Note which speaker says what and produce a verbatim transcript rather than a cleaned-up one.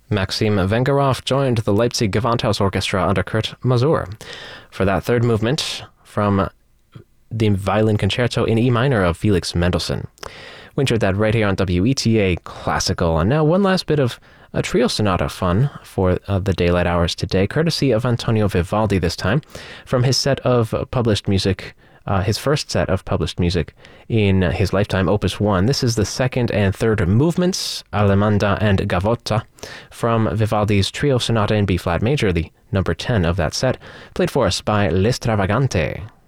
Speaker 1: Maxim Vengerov joined the Leipzig Gewandhaus Orchestra under Kurt Masur for that third movement from the Violin Concerto in E minor of Felix Mendelssohn. We enjoyed that right here on W E T A Classical. And now one last bit of a trio sonata fun for uh, the daylight hours today, courtesy of Antonio Vivaldi this time, from his set of published music, uh, his first set of published music in his lifetime, Opus one. This is the second and third movements, Allemanda and Gavotta, from Vivaldi's trio sonata in B-flat major, the number ten of that set, played for us by L'Estravagante.